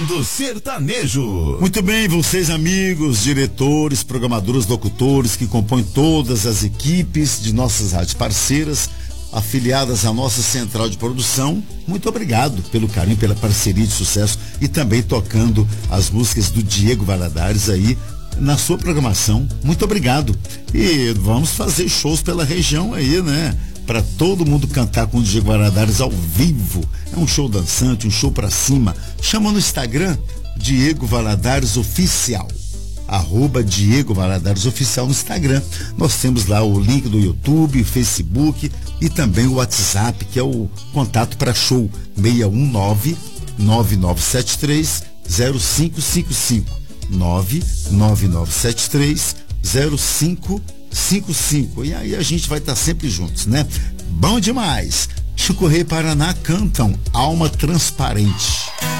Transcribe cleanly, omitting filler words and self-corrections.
Mundo Sertanejo. Muito bem, vocês amigos, diretores, programadores, locutores que compõem todas as equipes de nossas rádios parceiras, afiliadas à nossa central de produção, muito obrigado pelo carinho, pela parceria de sucesso e também tocando as músicas do Diego Valadares aí na sua programação. Muito obrigado. E vamos fazer shows pela região aí, né? Para todo mundo cantar com o Diego Valadares ao vivo. É um show dançante, um show pra cima. Chama no Instagram Diego Valadares Oficial. @Diego Valadares Oficial no Instagram. Nós temos lá o link do YouTube, Facebook e também o WhatsApp, que é o contato para show 619-9973-0555. 99973-0555. E aí a gente vai estar sempre juntos, né? Bom demais. Chico Rei e Paraná cantam Alma Transparente.